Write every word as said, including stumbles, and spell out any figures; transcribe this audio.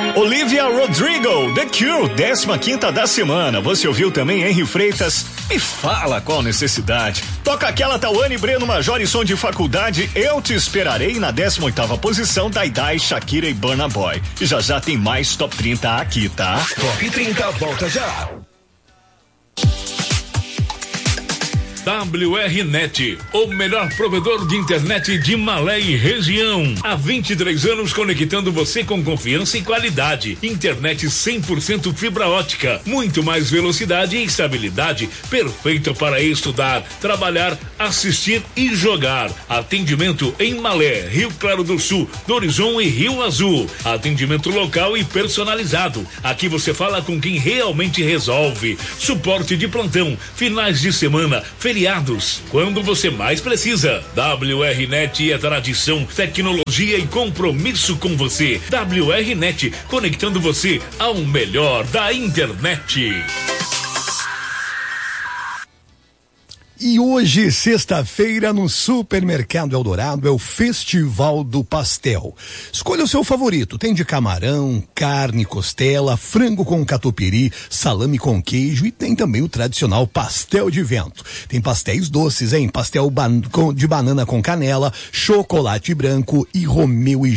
Olivia Rodrigo, The Cure, décima quinta da semana. Você ouviu também Henry Freitas? Me fala qual necessidade. Toca aquela Tawane Breno Major e som de faculdade. Eu te esperarei na décima oitava posição. Daidai, Shakira e Burna Boy. E já já tem mais Top trinta aqui, tá? Top trinta volta já. W R Net, o melhor provedor de internet de Malé e região. Há vinte e três anos conectando você com confiança e qualidade. Internet cem por cento fibra ótica, muito mais velocidade e estabilidade, perfeita para estudar, trabalhar, assistir e jogar. Atendimento em Malé, Rio Claro do Sul, Horizon e Rio Azul. Atendimento local e personalizado. Aqui você fala com quem realmente resolve. Suporte de plantão, finais de semana, feriados, quando você mais precisa. W R Net é tradição, tecnologia e compromisso com você. W R Net, conectando você ao melhor da internet. E hoje, sexta-feira, no Supermercado Eldorado, é o Festival do Pastel. Escolha o seu favorito. Tem de camarão, carne, costela, frango com catupiry, salame com queijo e tem também o tradicional pastel de vento. Tem pastéis doces, hein? Pastel ban- de banana com canela, chocolate branco e Romeu e